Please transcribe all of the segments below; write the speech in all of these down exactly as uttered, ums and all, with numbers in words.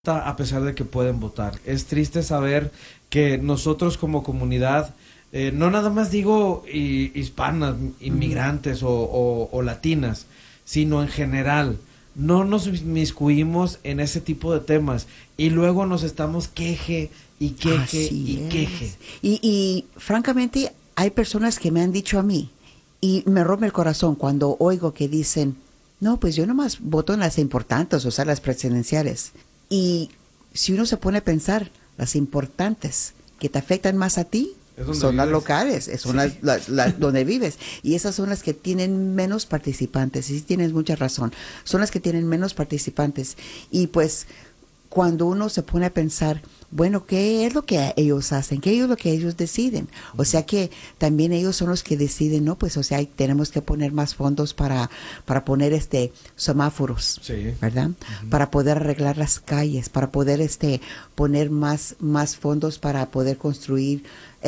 a pesar de que pueden votar. Es triste saber que nosotros como comunidad, eh, no nada más digo hi- hispanas, inmigrantes o, o- o latinas, sino en general, no nos miscuimos en ese tipo de temas y luego nos estamos queje y queje Así y es. queje. Y, y francamente hay personas que me han dicho a mí y me rompe el corazón cuando oigo que dicen, no, pues yo nomás voto en las importantes, o sea, las presidenciales. Y si uno se pone a pensar, las importantes que te afectan más a ti Es donde son las vives. locales, eh, son Sí. las, las- las donde vives. Y esas son las que tienen menos participantes. Y sí tienes mucha razón. Son las que tienen menos participantes. Y pues cuando uno se pone a pensar, bueno, ¿qué es lo que ellos hacen? ¿Qué es lo que ellos deciden? O sea que también ellos son los que deciden, ¿no? Pues, o sea, tenemos que poner más fondos para, para poner este semáforos, Sí. ¿verdad? Para poder arreglar las calles, para poder este poner más, más fondos para poder construir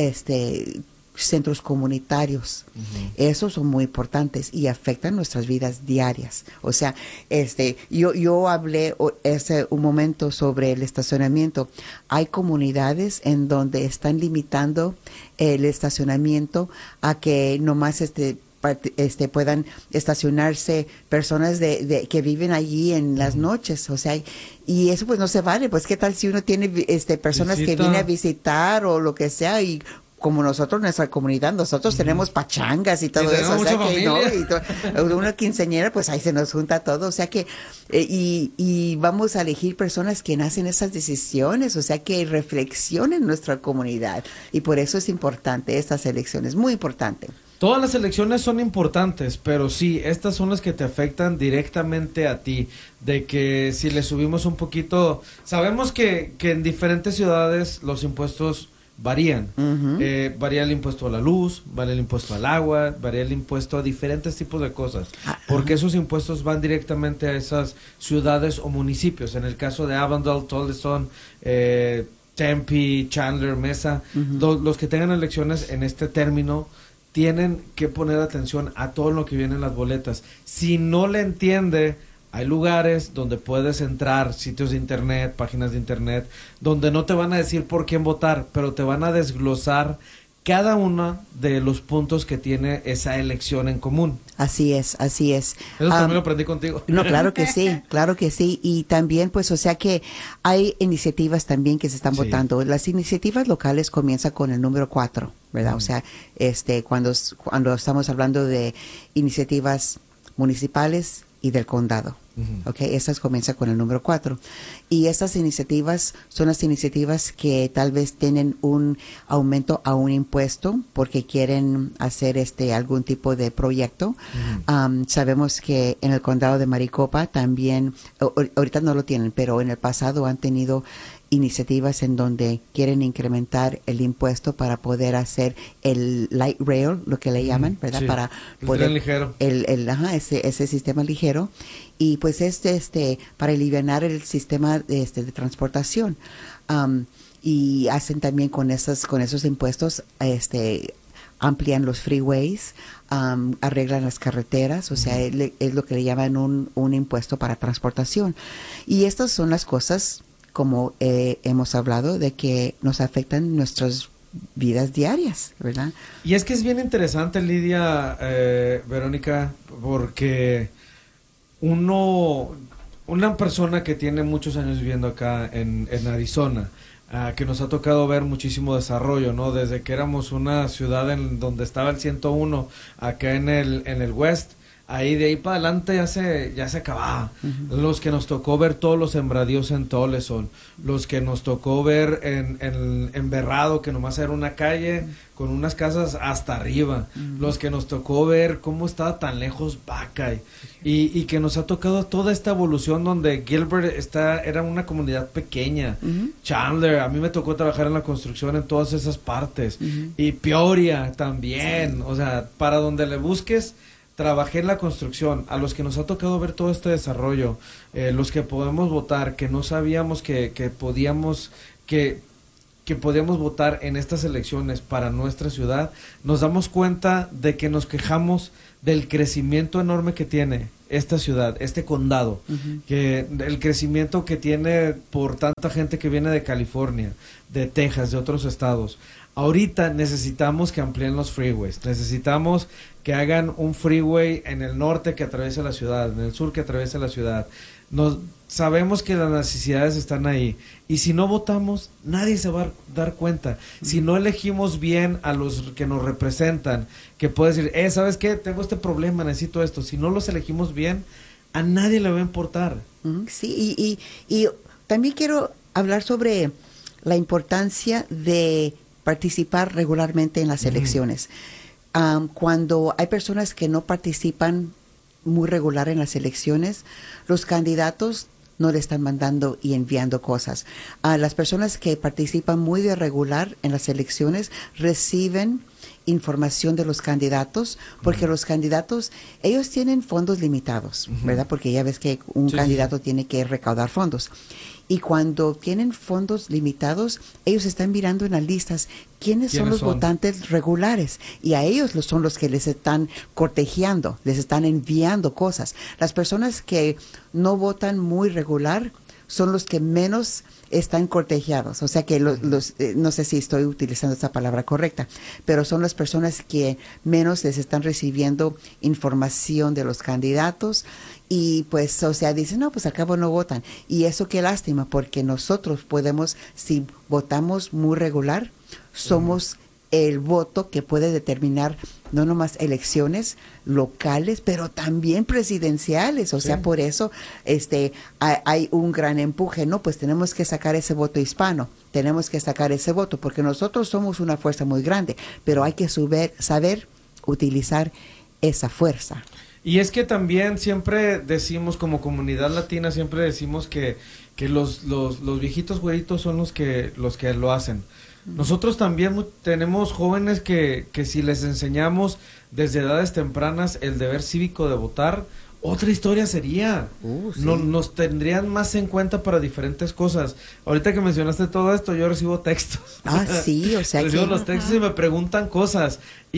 este centros comunitarios. Ujú. Esos son muy importantes y afectan nuestras vidas diarias. O sea, este, yo, yo hablé o- ese un momento sobre el estacionamiento. Hay comunidades en donde están limitando el estacionamiento a que nomás este part- este puedan estacionarse personas de, de que viven allí en las noches, o sea, y eso pues no se vale. Pues qué tal si uno tiene vi- este personas que Visita. vienen a visitar o lo que sea, y como nosotros, nuestra comunidad, nosotros tenemos pachangas y todo Y eso, o tenemos sea mucha que no, familia. y to- una quinceañera, pues ahí se nos junta todo, o sea que, eh, y, y vamos a elegir personas que hacen esas decisiones, o sea que reflexionen nuestra comunidad, y por eso es importante estas elecciones, muy importante. Todas las elecciones son importantes, pero sí, estas son las que te afectan directamente a ti. De que si le subimos un poquito, sabemos que, que en diferentes ciudades los impuestos varían. Ujú. Eh, varía el impuesto a la luz, varía el impuesto al agua, varía el impuesto a diferentes tipos de cosas. Ah, Porque esos impuestos van directamente a esas ciudades o municipios. En el caso de Avondale, Tolleston, eh, Tempe, Chandler, Mesa, Ujú. lo- los que tengan elecciones en este término tienen que poner atención a todo lo que viene en las boletas. Si no le entiende, hay lugares donde puedes entrar, sitios de internet, páginas de internet, donde no te van a decir por quién votar, pero te van a desglosar cada uno de los puntos que tiene esa elección en común. Así es, así es. Eso Am, también lo aprendí contigo. No, claro que sí, claro que sí. Y también, pues, o sea que hay iniciativas también que se están Sí. votando. Las iniciativas locales comienzan con el número cuatro, ¿verdad? Mm. O sea, este, cuando, s- cuando estamos hablando de iniciativas municipales y del condado. Ujú. Ok, esas comienzan con el número cuatro. Y estas iniciativas son las iniciativas que tal vez tienen un aumento a un impuesto porque quieren hacer este algún tipo de proyecto. Ujú. Am, sabemos que en el condado de Maricopa también, o- o- ahorita no lo tienen, pero en el pasado han tenido iniciativas en donde quieren incrementar el impuesto para poder hacer el light rail, lo que le llaman, ¿verdad? Sí, Para el poder tren ligero. el, el ajá, ese, ese sistema ligero, y pues este este para alivianar el sistema de, este de transportación. Am, y hacen también con esas con esos impuestos este amplían los freeways, am, arreglan las carreteras, o sea, es, le- es lo que le llaman un, un impuesto para transportación. Y estas son las cosas, como eh, hemos hablado, de que nos afectan nuestras vidas diarias, ¿verdad? Y es que es bien interesante, Lidia, eh, Verónica, porque uno, una persona que tiene muchos años viviendo acá en, en Arizona, ah, que nos ha tocado ver muchísimo desarrollo, ¿no? Desde que éramos una ciudad en donde estaba el ciento uno, acá en el, en el West, ahí de ahí para adelante ya se, ya se acababa. Ujú. Los que nos tocó ver todos los sembradíos en Toleson, los que nos tocó ver en, en, en Berrado, que nomás era una calle con unas casas hasta arriba, los que nos tocó ver cómo estaba tan lejos Buckeye, y, y que nos ha tocado toda esta evolución donde Gilbert está, era una comunidad pequeña, Ujú. Chandler, a mí me tocó trabajar en la construcción en todas esas partes, Ujú. y Peoria también, o sea, para donde le busques, trabajé en la construcción. A los que nos ha tocado ver todo este desarrollo, eh, los que podemos votar, que no sabíamos que, que podíamos, que, que podíamos votar en estas elecciones para nuestra ciudad, nos damos cuenta de que nos quejamos del crecimiento enorme que tiene. esta ciudad, este condado, uh-huh. que el crecimiento que tiene por tanta gente que viene de California, de Texas, de otros estados. Ahorita necesitamos que amplíen los freeways, necesitamos que hagan un freeway en el norte que atraviese la ciudad, en el sur que atraviese la ciudad. Nos, sabemos que las necesidades están ahí, y si no votamos, nadie se va a dar cuenta. Uh-huh. Si no elegimos bien a los que nos representan, que puede decir, eh, ¿sabes qué? Tengo este problema, necesito esto. Si no los elegimos bien, a nadie le va a importar. Uh-huh. Sí, y, y, y también quiero hablar sobre la importancia de participar regularmente en las elecciones. Uh-huh. Um, cuando hay personas que no participan muy regular en las elecciones, los candidatos no le están mandando y enviando cosas. A las personas que participan muy de regular en las elecciones reciben información de los candidatos, porque uh-huh. los candidatos, ellos tienen fondos limitados, uh-huh. ¿verdad? Porque ya ves que un sí, candidato sí. tiene que recaudar fondos. Y cuando tienen fondos limitados, ellos están mirando en las listas quiénes son los son? votantes regulares, y a ellos son los que les están cortejeando, les están enviando cosas. Las personas que no votan muy regular son los que menos están cortejados, o sea que los, los eh, no sé si estoy utilizando esta palabra correcta, pero son las personas que menos les están recibiendo información de los candidatos. Y pues, o sea, dicen, no, pues al cabo no votan. Y eso qué lástima, porque nosotros podemos, si votamos muy regular, somos el voto que puede determinar no nomás elecciones locales, pero también presidenciales. O sí. sea, por eso este hay, hay un gran empuje. No, pues tenemos que sacar ese voto hispano, tenemos que sacar ese voto, porque nosotros somos una fuerza muy grande, pero hay que saber, saber utilizar esa fuerza. Y es que también siempre decimos, como comunidad latina, siempre decimos que, que los, los, los viejitos güeritos son los que, los que lo hacen. Nosotros también mu- tenemos jóvenes que, que si les enseñamos desde edades tempranas el deber cívico de votar, otra historia sería. Uh, sí. no, nos tendrían más en cuenta para diferentes cosas. Ahorita que mencionaste todo esto, yo recibo textos. Ah, sí, o sea recibo que... los textos Ajá. y me preguntan cosas.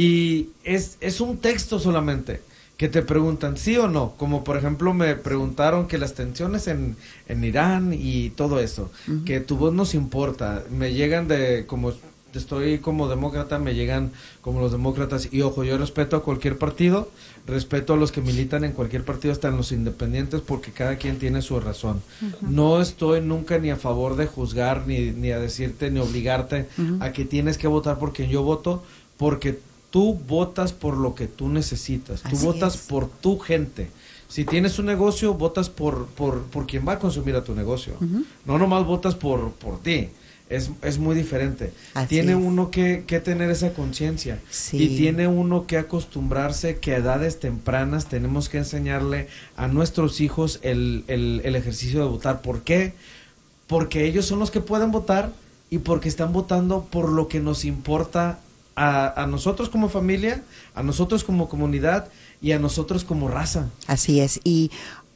Y es, es un texto solamente. Que te preguntan sí o no, como por ejemplo me preguntaron que las tensiones en, en Irán y todo eso, uh-huh. que tu voz nos importa, me llegan de, como estoy como demócrata, me llegan como los demócratas, y ojo, yo respeto a cualquier partido, respeto a los que militan en cualquier partido, hasta en los independientes, porque cada quien tiene su razón. Uh-huh. No estoy nunca ni a favor de juzgar, ni, ni a decirte, ni obligarte uh-huh. a que tienes que votar por quien yo voto, porque tú votas por lo que tú necesitas, tú Así votas es. por tu gente. Si tienes un negocio, votas por por, por quien va a consumir a tu negocio. Uh-huh. No nomás votas por, por ti. Es, es muy diferente. Así tiene es. uno que, que tener esa conciencia. Sí. Y tiene uno que acostumbrarse que a edades tempranas tenemos que enseñarle a nuestros hijos el, el, el ejercicio de votar. ¿Por qué? Porque ellos son los que pueden votar, y porque están votando por lo que nos importa A, a nosotros como familia, a nosotros como comunidad y a nosotros como raza. Así es. Y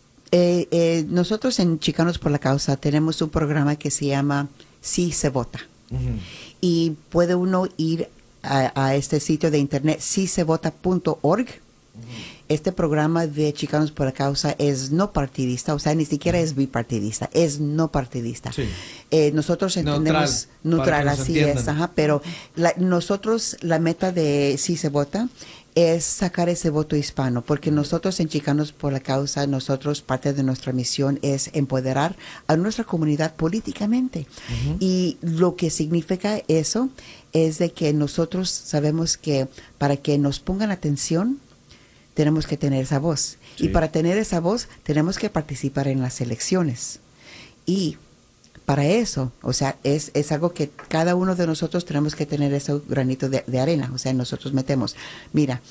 eh, eh, nosotros en Chicanos por la Causa tenemos un programa que se llama Sí se vota. Uh-huh. Y puede uno ir a, a este sitio de internet, sí se vota punto org. Uh-huh. Este programa de Chicanos por la Causa es no partidista, o sea, ni siquiera uh-huh. es bipartidista, es no partidista. Sí. Eh, nosotros entendemos neutral, neutral así es, ajá, pero la, nosotros la meta de Sí se vota es sacar ese voto hispano, porque nosotros en Chicanos por la Causa, nosotros parte de nuestra misión es empoderar a nuestra comunidad políticamente. Uh-huh. Y lo que significa eso es de que nosotros sabemos que para que nos pongan atención tenemos que tener esa voz. Sí. Y para tener esa voz tenemos que participar en las elecciones. Y para eso, o sea, es, es algo que cada uno de nosotros tenemos que tener ese granito de, de arena. O sea, nosotros metemos. Mira,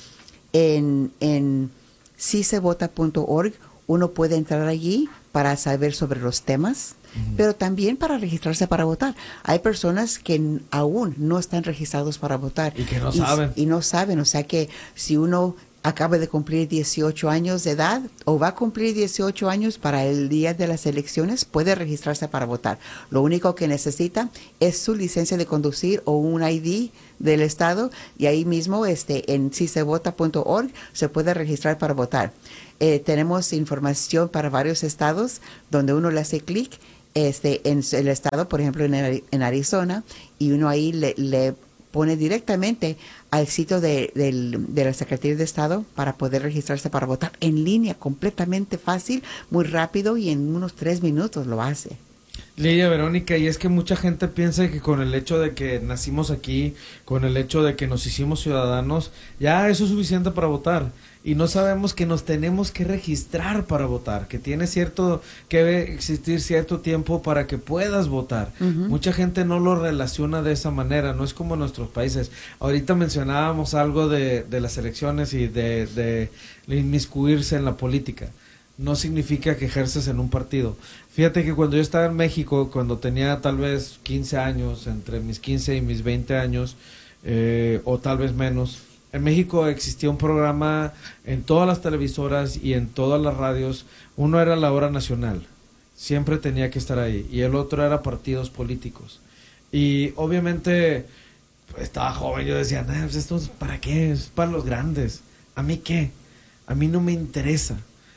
en, en sí se vota punto org uno puede entrar allí para saber sobre los temas, uh-huh. pero también para registrarse para votar. Hay personas que n- aún no están registrados para votar. Y que no y, saben. Y no saben, o sea que si uno acaba de cumplir dieciocho años de edad o va a cumplir dieciocho años para el día de las elecciones, puede registrarse para votar. Lo único que necesita es su licencia de conducir o un I D del estado, y ahí mismo este, en si se vota punto org se puede registrar para votar. Eh, tenemos información para varios estados donde uno le hace clic este, en el estado, por ejemplo en, en Arizona, y uno ahí le, le pone directamente al sitio de, del, de la Secretaría de Estado para poder registrarse para votar en línea, completamente fácil, muy rápido, y en unos tres minutos lo hace. Lidia, Verónica, y es que mucha gente piensa que con el hecho de que nacimos aquí, con el hecho de que nos hicimos ciudadanos, ya eso es suficiente para votar. Y no sabemos que nos tenemos que registrar para votar, que tiene cierto, que existir cierto tiempo para que puedas votar. Uh-huh. Mucha gente no lo relaciona de esa manera, no es como en nuestros países. Ahorita mencionábamos algo de, de las elecciones y de, de, de inmiscuirse en la política. No significa que ejerces en un partido. Fíjate que cuando yo estaba en México, cuando tenía tal vez quince años, entre mis quince y mis veinte años, eh, o tal vez menos, en México existía un programa en todas las televisoras y en todas las radios. Uno era La Hora Nacional, siempre tenía que estar ahí, y el otro era partidos políticos. Y obviamente pues, estaba joven, yo decía, nah, pues esto es para qué, es para los grandes. ¿A mí qué? A mí no me interesa.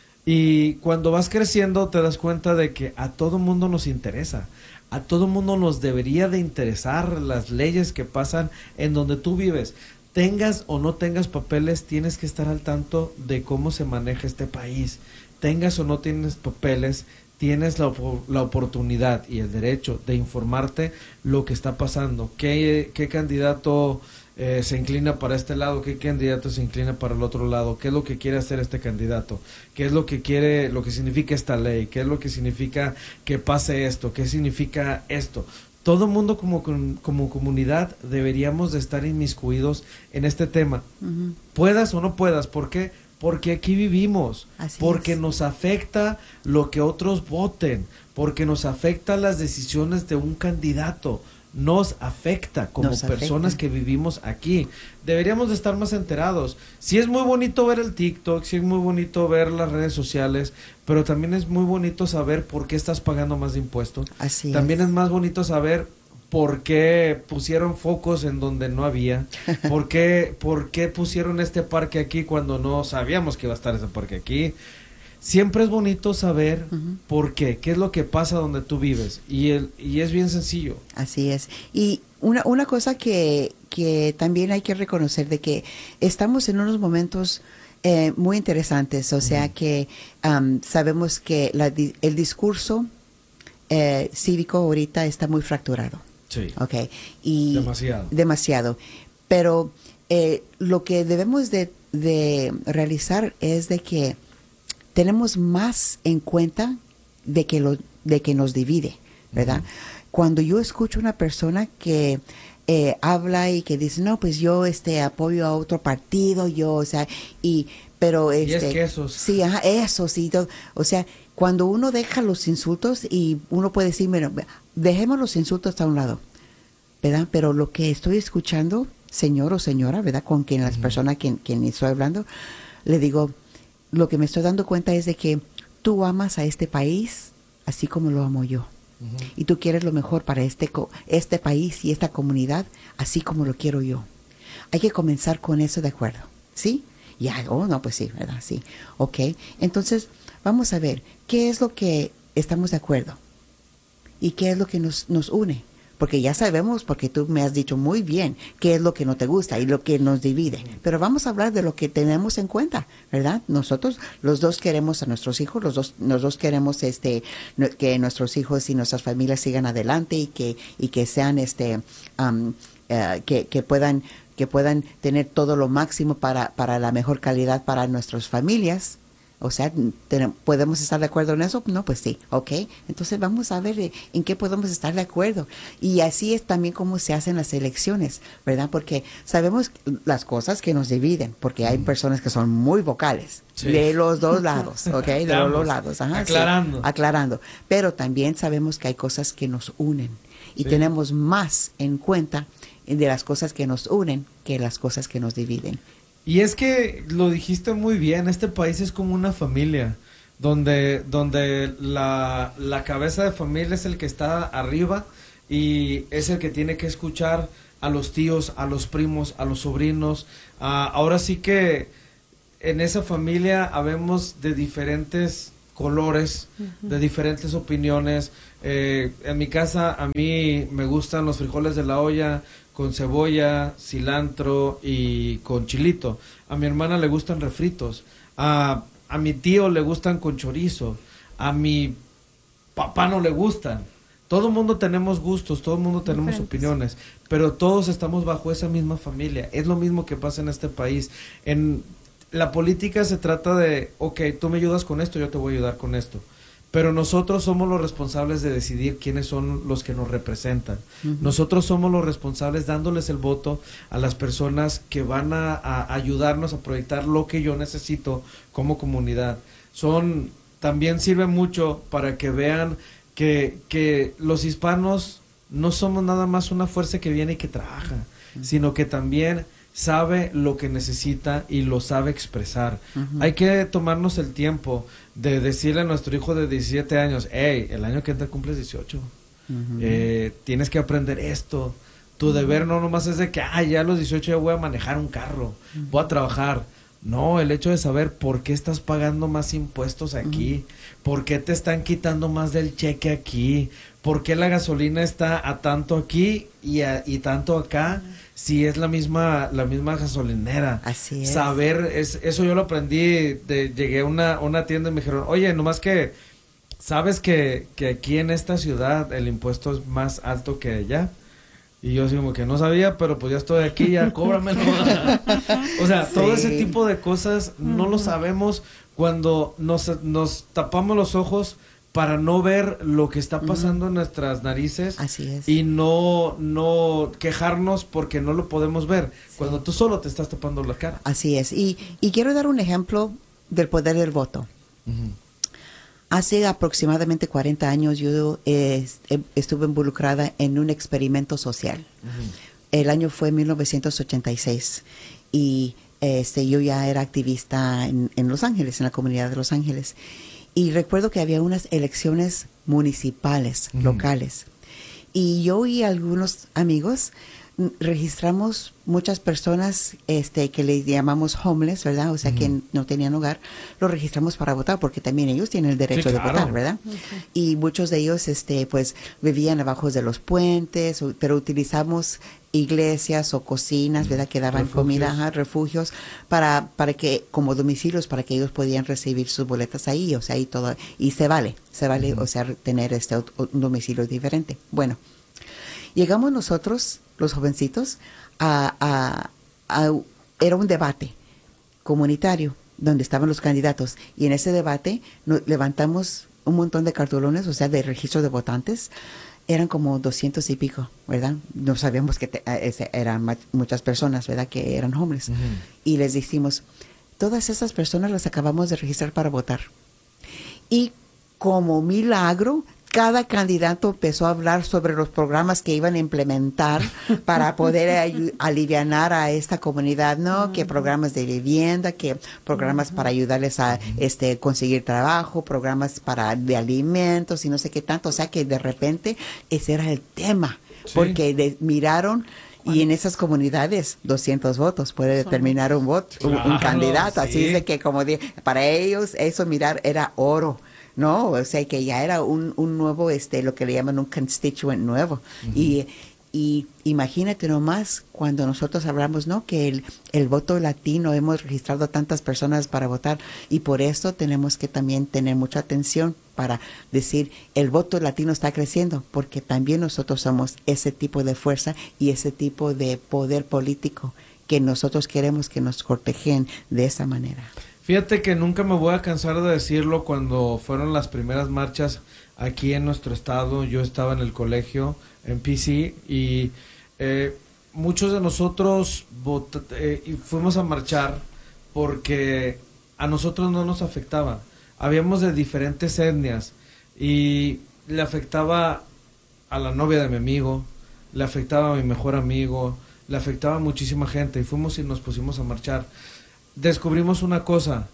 Y cuando vas creciendo te das cuenta de que a todo mundo nos interesa, a todo mundo nos debería de interesar las leyes que pasan en donde tú vives. Tengas o no tengas papeles, tienes que estar al tanto de cómo se maneja este país. Tengas o no tienes papeles, tienes la, la oportunidad y el derecho de informarte lo que está pasando. ¿Qué, qué candidato eh, se inclina para este lado? ¿Qué candidato se inclina para el otro lado? ¿Qué es lo que quiere hacer este candidato? ¿Qué es lo que quiere, lo que significa esta ley? ¿Qué es lo que significa que pase esto? ¿Qué significa esto? Todo mundo como, como comunidad deberíamos de estar inmiscuidos en este tema. Uh-huh. Puedas o no puedas. ¿Por qué? Porque aquí vivimos. Así porque es. Nos afecta lo que otros voten. Porque nos afecta las decisiones de un candidato. Nos afecta como nos personas afecta. Que vivimos aquí. Deberíamos de estar más enterados. Sí es muy bonito ver el TikTok, sí es muy bonito ver las redes sociales, pero también es muy bonito saber por qué estás pagando más de impuestos. Así también es. es más bonito saber por qué pusieron focos en donde no había, por qué, por qué pusieron este parque aquí cuando no sabíamos que iba a estar ese parque aquí. Siempre es bonito saber uh-huh. por qué, qué es lo que pasa donde tú vives, y el y es bien sencillo. Así es. Y una una cosa que que también hay que reconocer de que estamos en unos momentos eh, muy interesantes, o sea uh-huh. que um, sabemos que la, el discurso eh, cívico ahorita está muy fracturado. Sí. Okay. Y demasiado. Demasiado. Pero eh, lo que debemos de, de realizar es de que tenemos más en cuenta de que lo de que nos divide, ¿verdad? Uh-huh. Cuando yo escucho una persona que eh, habla y que dice, no, pues yo este apoyo a otro partido, yo, o sea, y pero este, y es que esos. Sí, ajá, eso sí, todo, o sea, cuando uno deja los insultos y uno puede decir, mira, dejemos los insultos a un lado, ¿verdad? Pero lo que estoy escuchando, señor o señora, ¿verdad? Con quien las uh-huh. personas quien quien estoy hablando, le digo, lo que me estoy dando cuenta es de que tú amas a este país así como lo amo yo. Uh-huh. Y tú quieres lo mejor para este, este país y esta comunidad así como lo quiero yo. Hay que comenzar con eso, ¿de acuerdo? ¿Sí? Ya, oh, no, pues sí, ¿verdad? Sí. Ok. Entonces, vamos a ver, ¿qué es lo que estamos de acuerdo? ¿Y qué es lo que nos, nos une? Porque ya sabemos, porque tú me has dicho muy bien qué es lo que no te gusta y lo que nos divide. Pero vamos a hablar de lo que tenemos en cuenta, ¿verdad? Nosotros, los dos queremos a nuestros hijos, los dos, los dos queremos este, que nuestros hijos y nuestras familias sigan adelante y que, y que sean, este, um, uh, que, que puedan, que puedan tener todo lo máximo para, para la mejor calidad para nuestras familias. O sea, ¿podemos estar de acuerdo en eso? No, pues sí, ok. Entonces vamos a ver en qué podemos estar de acuerdo. Y así es también como se hacen las elecciones, ¿verdad? Porque sabemos las cosas que nos dividen, porque hay personas que son muy vocales, sí. de los dos lados, ok, de los dos lados. Ajá, aclarando. Sí, aclarando. Pero también sabemos que hay cosas que nos unen y sí. tenemos más en cuenta de las cosas que nos unen que las cosas que nos dividen. Y es que lo dijiste muy bien, este país es como una familia, donde, donde la, la cabeza de familia es el que está arriba y es el que tiene que escuchar a los tíos, a los primos, a los sobrinos. Uh, ahora sí que en esa familia habemos de diferentes colores, uh-huh. de diferentes opiniones. Eh, en mi casa a mí me gustan los frijoles de la olla con cebolla, cilantro y con chilito. A mi hermana le gustan refritos. A, a mi tío le gustan con chorizo. A mi papá no le gustan. Todo el mundo tenemos gustos, todo el mundo tenemos diferentes opiniones, pero todos estamos bajo esa misma familia. Es lo mismo que pasa en este país. En la política se trata de, ok, tú me ayudas con esto, yo te voy a ayudar con esto. Pero nosotros somos los responsables de decidir quiénes son los que nos representan. Uh-huh. Nosotros somos los responsables dándoles el voto a las personas que van a, a ayudarnos a proyectar lo que yo necesito como comunidad. Son, también sirve mucho para que vean que, que los hispanos no somos nada más una fuerza que viene y que trabaja, uh-huh. sino que también sabe lo que necesita y lo sabe expresar. Uh-huh. Hay que tomarnos el tiempo de decirle a nuestro hijo de diecisiete años, hey, el año que entra cumples dieciocho, uh-huh. eh, tienes que aprender esto. Tu uh-huh. deber no nomás es de que, ah, ya a los dieciocho ya voy a manejar un carro, uh-huh. voy a trabajar. No, el hecho de saber por qué estás pagando más impuestos aquí, uh-huh. por qué te están quitando más del cheque aquí, por qué la gasolina está a tanto aquí y, a, y tanto acá, uh-huh. si es la misma la misma gasolinera. Así es. Saber, es, eso yo lo aprendí, de, llegué a una, una tienda y me dijeron, oye, nomás que, ¿sabes que, que aquí en esta ciudad el impuesto es más alto que allá? Y yo así como que no sabía, pero pues ya estoy aquí, ya cóbramelo. O sea, sí. todo ese tipo de cosas no uh-huh. lo sabemos cuando nos, nos tapamos los ojos para no ver lo que está pasando uh-huh. en nuestras narices. Así es. Y no, no quejarnos porque no lo podemos ver, sí. cuando tú solo te estás tapando la cara. Así es. Y, y quiero dar un ejemplo del poder del voto. Uh-huh. Hace aproximadamente cuarenta años yo eh, estuve involucrada en un experimento social. Uh-huh. El año fue mil novecientos ochenta y seis y este, yo ya era activista en, en Los Ángeles, en la comunidad de Los Ángeles. Y recuerdo que había unas elecciones municipales, uh-huh. locales. Y yo y algunos amigos registramos muchas personas este que le llamamos homeless, ¿verdad? O sea, uh-huh. que no tenían hogar, los registramos para votar porque también ellos tienen el derecho sí, claro. de votar, ¿verdad? Uh-huh. Y muchos de ellos este pues vivían abajo de los puentes, pero utilizamos iglesias o cocinas, ¿verdad? Que daban refugios. comida, ajá, refugios para para que como domicilios para que ellos podían recibir sus boletas ahí, o sea, y todo y se vale, se vale, uh-huh. o sea, tener este un domicilio diferente. Bueno, llegamos nosotros, los jovencitos, a, a, a, era un debate comunitario donde estaban los candidatos y en ese debate nos levantamos un montón de cartulones, o sea, de registro de votantes. Eran como doscientos y pico, ¿verdad? No sabíamos que te, ese, eran ma- muchas personas, ¿verdad? Que eran hombres. Uh-huh. Y les dijimos, todas esas personas las acabamos de registrar para votar. Y como milagro, cada candidato empezó a hablar sobre los programas que iban a implementar para poder ay- alivianar a esta comunidad, ¿no? Uh-huh. Que programas de vivienda, que programas uh-huh. para ayudarles a este conseguir trabajo, programas para de alimentos y no sé qué tanto. O sea que de repente ese era el tema, sí. porque de, miraron. Y en esas comunidades, doscientos votos puede determinar un voto, claro, un, un candidato. Sí. Así es de que, como dije, para ellos eso mirar era oro. No, o sea que ya era un, un nuevo, este, lo que le llaman un constituent nuevo. Uh-huh. Y, y imagínate nomás cuando nosotros hablamos, ¿no? Que el, el voto latino, hemos registrado tantas personas para votar y por eso tenemos que también tener mucha atención para decir el voto latino está creciendo porque también nosotros somos ese tipo de fuerza y ese tipo de poder político que nosotros queremos que nos cortejen de esa manera. Fíjate que nunca me voy a cansar de decirlo cuando fueron las primeras marchas aquí en nuestro estado. Yo estaba en el colegio, en P C, y eh, muchos de nosotros vot- eh, fuimos a marchar porque a nosotros no nos afectaba. Habíamos de diferentes etnias y le afectaba a la novia de mi amigo, le afectaba a mi mejor amigo, le afectaba a muchísima gente y fuimos y nos pusimos a marchar. descubrimos una cosa.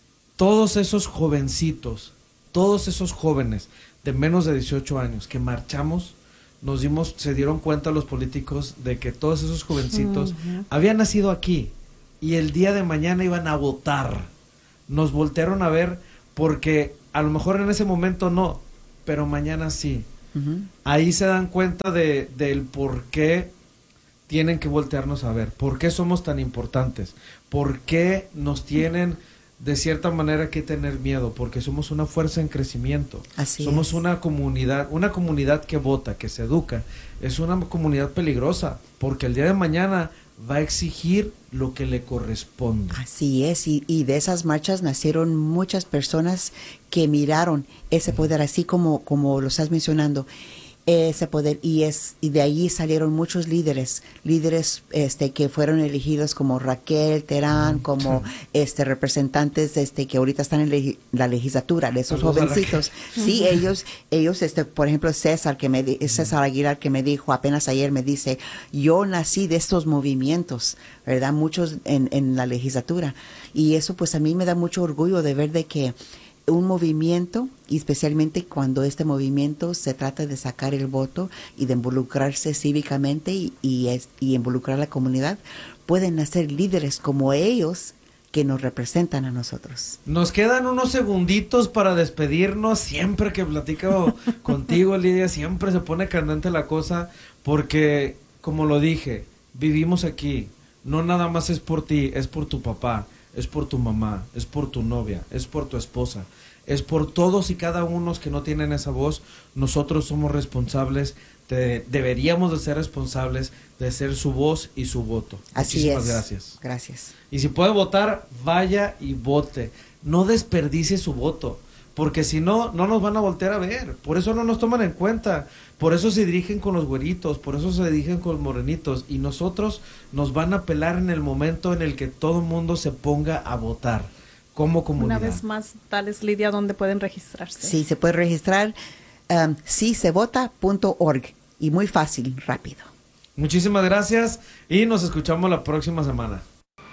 Todos esos jovencitos, todos esos jóvenes de menos de dieciocho años que marchamos, nos dimos, se dieron cuenta los políticos de que todos esos jovencitos uh-huh. habían nacido aquí y el día de mañana iban a votar. Nos voltearon a ver porque a lo mejor en ese momento no, pero mañana sí. Uh-huh. Ahí se dan cuenta de del por qué tienen que voltearnos a ver, por qué somos tan importantes, por qué nos tienen de cierta manera que tener miedo, porque somos una fuerza en crecimiento. Así somos es. una comunidad, una comunidad que vota, que se educa. Es una comunidad peligrosa, porque el día de mañana va a exigir lo que le corresponde. Así es, y, y de esas marchas nacieron muchas personas que miraron ese poder, así como, como lo estás mencionando, ese poder, y es y de ahí salieron muchos líderes, líderes este que fueron elegidos como Raquel Terán, como este representantes este que ahorita están en legi- la legislatura, de esos Saludos jovencitos. Sí, ellos, ellos este, por ejemplo, César que me César Aguilar que me dijo apenas ayer, me dice, yo nací de estos movimientos, ¿verdad? Muchos en, en la legislatura. Y eso pues a mí me da mucho orgullo de ver de que un movimiento, y especialmente cuando este movimiento se trata de sacar el voto y de involucrarse cívicamente y, y, es, y involucrar a la comunidad, pueden nacer líderes como ellos que nos representan a nosotros. Nos quedan unos segunditos para despedirnos. Siempre que platico contigo, Lidia, siempre se pone candente la cosa, porque, como lo dije, vivimos aquí. No nada más es por ti, es por tu papá, es por tu mamá, es por tu novia, es por tu esposa, es por todos y cada uno que no tienen esa voz. Nosotros somos responsables, de, deberíamos de ser responsables de ser su voz y su voto. Así Muchísimas es. gracias. Gracias. Y si puede votar, vaya y vote. No desperdicie su voto, porque si no, no nos van a voltear a ver. Por eso no nos toman en cuenta. Por eso se dirigen con los güeritos, por eso se dirigen con los morenitos. Y nosotros nos van a pelar en el momento en el que todo el mundo se ponga a votar como comunidad. Una vez más, dales, Lidia, ¿dónde pueden registrarse? Sí, se puede registrar um, si se vota punto org y muy fácil, rápido. Muchísimas gracias y nos escuchamos la próxima semana.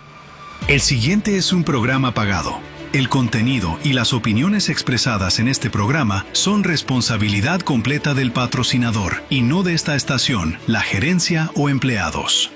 El siguiente es un programa pagado. El contenido y las opiniones expresadas en este programa son responsabilidad completa del patrocinador y no de esta estación, la gerencia o empleados.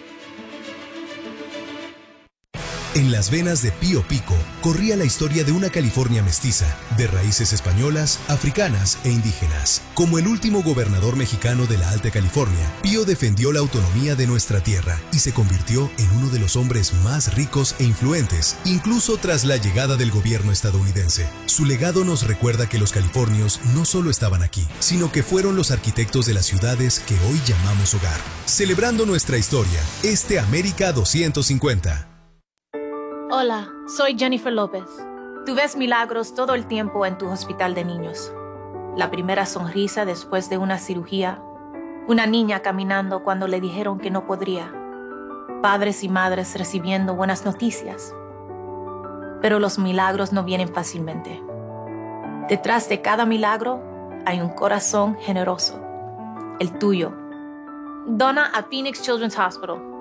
En las venas de Pío Pico corría la historia de una California mestiza, de raíces españolas, africanas e indígenas. Como el último gobernador mexicano de la Alta California, Pío defendió la autonomía de nuestra tierra y se convirtió en uno de los hombres más ricos e influentes, incluso tras la llegada del gobierno estadounidense. Su legado nos recuerda que los californios no solo estaban aquí, sino que fueron los arquitectos de las ciudades que hoy llamamos hogar. Celebrando nuestra historia, este América doscientos cincuenta. Hola, soy Jennifer López. Tú ves milagros todo el tiempo en tu hospital de niños. La primera sonrisa después de una cirugía, una niña caminando cuando le dijeron que no podría, padres y madres recibiendo buenas noticias. Pero los milagros no vienen fácilmente. Detrás de cada milagro hay un corazón generoso, el tuyo. Dona a Phoenix Children's Hospital.